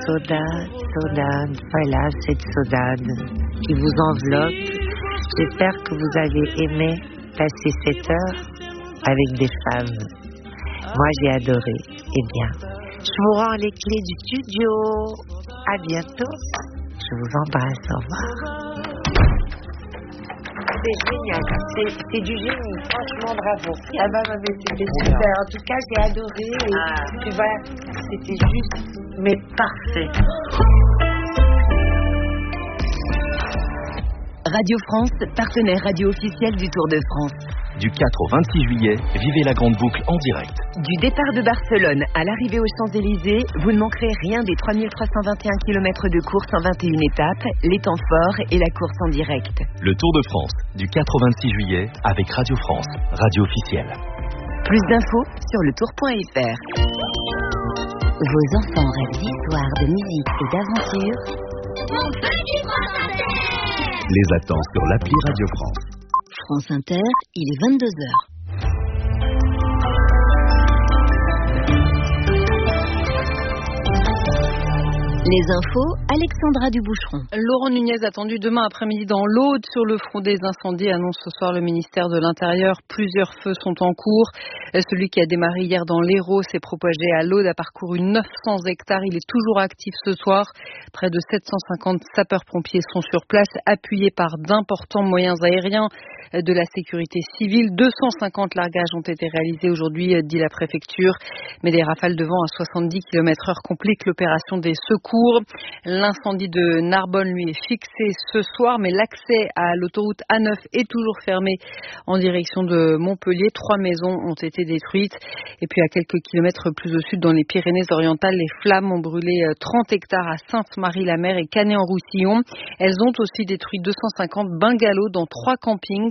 saudade, voilà cette saudade qui vous enveloppe. J'espère que vous avez aimé passer cette heure avec des femmes. Moi, j'ai adoré. Eh bien, je vous rends les clés du studio. À bientôt. Je vous embrasse. Au revoir. C'est génial. C'est du génie. Franchement, bravo. Ah bah, c'était super. En tout cas, j'ai adoré. Et tu vois, c'était juste, mais parfait. Radio France, partenaire radio officiel du Tour de France. Du 4 au 26 juillet, vivez la grande boucle en direct. Du départ de Barcelone à l'arrivée aux Champs-Élysées, vous ne manquerez rien des 3321 km de course en 21 étapes, les temps forts et la course en direct. Le Tour de France, du 4 au 26 juillet, avec Radio France, radio officielle. Plus d'infos sur letour.fr. Vos enfants rêvent d'histoire, de musique et d'aventure. Mon petit France Inter! Les attend sur l'appli Radio France. France Inter, il est 22h. Les infos, Alexandra Duboucheron. Laurent Nunez attendu demain après-midi dans l'Aude sur le front des incendies, annonce ce soir le ministère de l'Intérieur. Plusieurs feux sont en cours. Celui qui a démarré hier dans l'Hérault s'est propagé à l'Aude, a parcouru 900 hectares. Il est toujours actif ce soir. Près de 750 sapeurs-pompiers sont sur place, appuyés par d'importants moyens aériens de la sécurité civile. 250 largages ont été réalisés aujourd'hui, dit la préfecture. Mais des rafales de vent à 70 km/h compliquent l'opération des secours. L'incendie de Narbonne, lui, est fixé ce soir, mais l'accès à l'autoroute A9 est toujours fermé en direction de Montpellier. 3 maisons ont été détruites. Et puis à quelques kilomètres plus au sud, dans les Pyrénées-Orientales, les flammes ont brûlé 30 hectares à Sainte-Marie-la-Mer et Canet-en-Roussillon. Elles ont aussi détruit 250 bungalows dans 3 campings.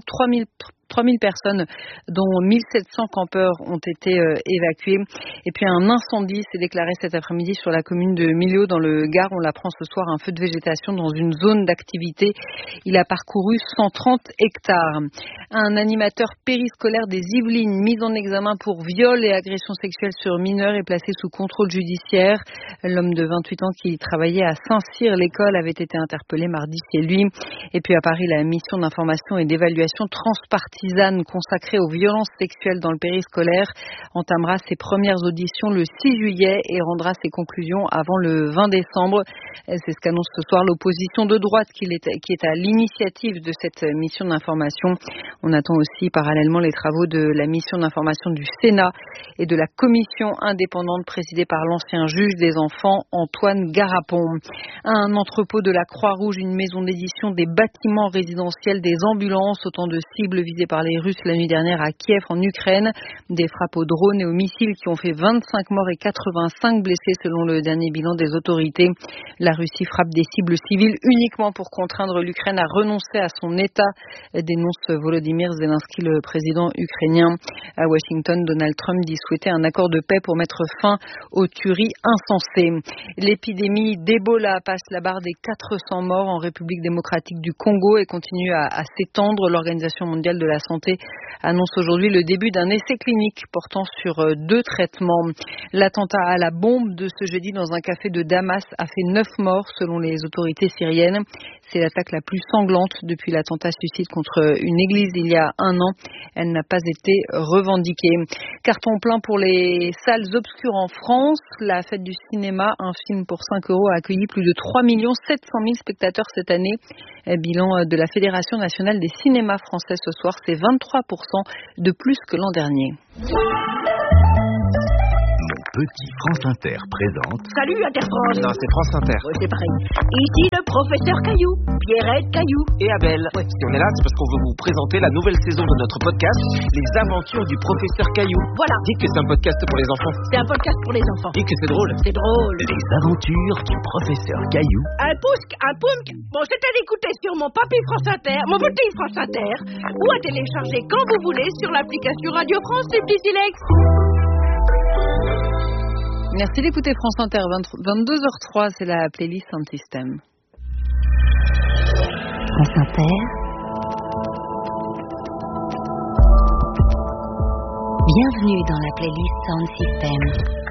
3000 personnes, dont 1700 campeurs, ont été évacués. Et puis un incendie s'est déclaré cet après-midi sur la commune de Millau dans le Gard. On l'apprend ce soir, un feu de végétation dans une zone d'activité. Il a parcouru 130 hectares. Un animateur périscolaire des Yvelines, mis en examen pour viol et agression sexuelle sur mineurs, est placé sous contrôle judiciaire. L'homme de 28 ans qui travaillait à Saint-Cyr, l'école, avait été interpellé mardi chez lui. Et puis à Paris, la mission d'information et d'évaluation transpartisane consacrée aux violences sexuelles dans le périscolaire entamera ses premières auditions le 6 juillet et rendra ses conclusions avant le 20 décembre. C'est ce qu'annonce ce soir l'opposition de droite qui est à l'initiative de cette mission d'information. On attend aussi parallèlement les travaux de la mission d'information du Sénat et de la commission indépendante présidée par l'ancien juge des enfants Antoine Garapon. Un entrepôt de la Croix-Rouge, une maison d'édition, des bâtiments résidentiels, des ambulances, autant de cibles visées par les Russes la nuit dernière à Kiev en Ukraine. Des frappes aux drones et aux missiles qui ont fait 25 morts et 85 blessés selon le dernier bilan des autorités. La Russie frappe des cibles civiles uniquement pour contraindre l'Ukraine à renoncer à son État, dénonce Volodymyr Zelensky, le président ukrainien. À Washington, Donald Trump dit souhaiter un accord de paix pour mettre fin aux tueries insensées. L'épidémie d'Ebola passe la barre des 400 morts en République démocratique du Congo et continue à s'étendre. L'Organisation mondiale de la santé annonce aujourd'hui le début d'un essai clinique portant sur 2 traitements. L'attentat à la bombe de ce jeudi dans un café de Damas a fait 9 morts selon les autorités syriennes. C'est l'attaque la plus sanglante depuis l'attentat suicide contre une église il y a 1 an. Elle n'a pas été revendiquée. Carton plein pour les salles obscures en France. La fête du cinéma, un film pour 5 € a accueilli plus de 3 700 000 spectateurs cette année. Bilan de la Fédération nationale des cinémas français ce soir, c'est 23% de plus que l'an dernier. Petit France Inter présente... Salut Inter-France. Non, c'est France Inter. Ouais, c'est pareil. Ici le professeur Caillou, Pierrette Caillou. Et Abel. Ouais. Si on est là, c'est parce qu'on veut vous présenter la nouvelle saison de notre podcast, Les Aventures du professeur Caillou. Voilà. Dites que c'est un podcast pour les enfants. C'est un podcast pour les enfants. Dites que c'est drôle. C'est drôle. Les Aventures du professeur Caillou. Un pousque, un poumque. Bon, c'est à l'écouter sur mon papi France Inter, mon petit France Inter, ou à télécharger quand vous voulez sur l'application Radio France et Petit Silex. Merci d'écouter France Inter, 22h03, c'est la playlist Sound System. France Inter. Bienvenue dans la playlist Sound System.